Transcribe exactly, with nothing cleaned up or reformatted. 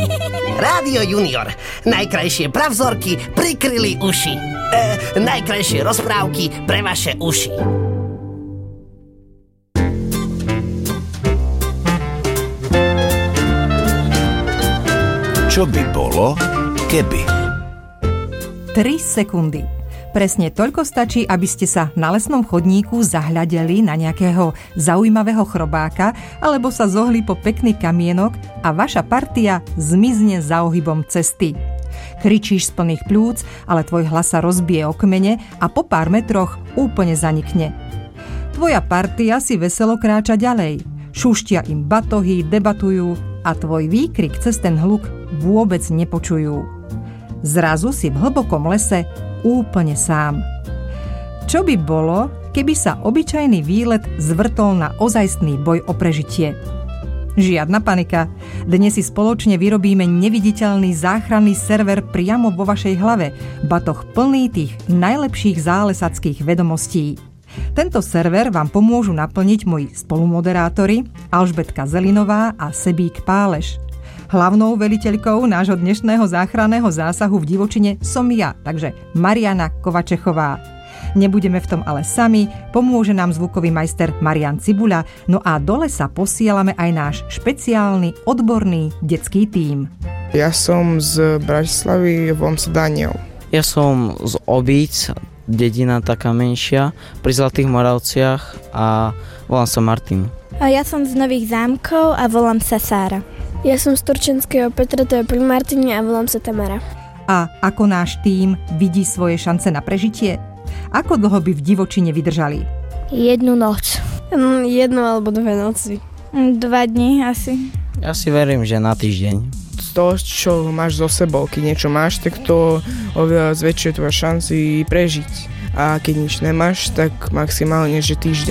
Rádio Junior. Najkrajšie pravzorky prikryli uši. E, najkrajšie rozprávky pre vaše uši. Čo by bolo, keby? tri sekundy. Presne toľko stačí, aby ste sa na lesnom chodníku zahľadeli na nejakého zaujímavého chrobáka alebo sa zohli po pekný kamienok a vaša partia zmizne za ohybom cesty. Kričíš z plných pľúc, ale tvoj hlas sa rozbije o kmene a po pár metroch úplne zanikne. Tvoja partia si veselo kráča ďalej. Šuštia im batohy, debatujú a tvoj výkrik cez ten hluk vôbec nepočujú. Zrazu si v hlbokom lese úplne sám. Čo by bolo, keby sa obyčajný výlet zvrtol na ozajstný boj o prežitie? Žiadna panika. Dnes si spoločne vyrobíme neviditeľný záchranný server priamo vo vašej hlave, batoh plný tých najlepších zálesackých vedomostí. Tento server vám pomôžu naplniť moji spolumoderátori Alžbetka Zelinová a Sebík Páleš. Hlavnou veliteľkou nášho dnešného záchranného zásahu v divočine som ja, takže Mariana Kovačechová. Nebudeme v tom ale sami, pomôže nám zvukový majster Marian Cibuľa, no a do lesa posielame aj náš špeciálny, odborný detský tím. Ja som z Bratislavy, volám sa Daniel. Ja som z Obíc, dedina taká menšia, pri Zlatých Moravciach a volám sa Martin. A ja som z Nových Zámkov a volám sa Sára. Ja som z Turčenského Petra, to je pri Martine a volám sa Tamara. A ako náš tím vidí svoje šance na prežitie? Ako dlho by v divočine vydržali? Jednu noc. Mm, jednu alebo dve noci. Dva dni asi. Ja si verím, že na týždeň. Z toho, čo máš so sebou, keď niečo máš, tak to oveľa zväčšuje tvoje šanci prežiť. A keď nič nemáš, tak maximálne, že týždeň.